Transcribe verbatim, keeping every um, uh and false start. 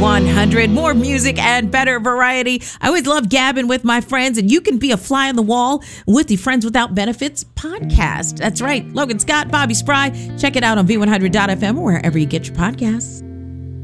one hundred. More music and better variety. I always love gabbing with my friends, and you can be a fly on the wall with the Friends Without Benefits podcast. That's right. Logan Scott, Bobby Spry. Check it out on V one hundred dot F M or wherever you get your podcasts.